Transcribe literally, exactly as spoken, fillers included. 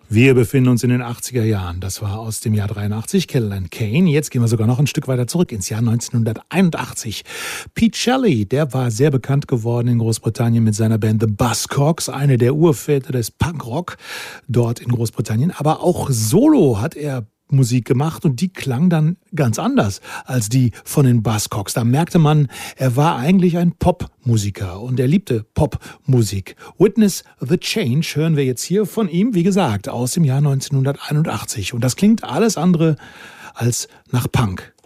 Wir befinden uns in den achtziger Jahren. Das war aus dem Jahr dreiundachtzig, Caroline Kane. Jetzt gehen wir sogar noch ein Stück weiter zurück ins Jahr neunzehnhunderteinundachtzig. Pete Shelley, der war sehr bekannt geworden in Großbritannien mit seiner Band The Buzzcocks, eine der Urväter des Punkrock dort in Großbritannien. Aber auch solo hat er Musik gemacht und die klang dann ganz anders als die von den Buzzcocks. Da merkte man, er war eigentlich ein Popmusiker und er liebte Popmusik. Witness the Change hören wir jetzt hier von ihm, wie gesagt, aus dem Jahr neunzehnhunderteinundachtzig. Und das klingt alles andere als nach Punk.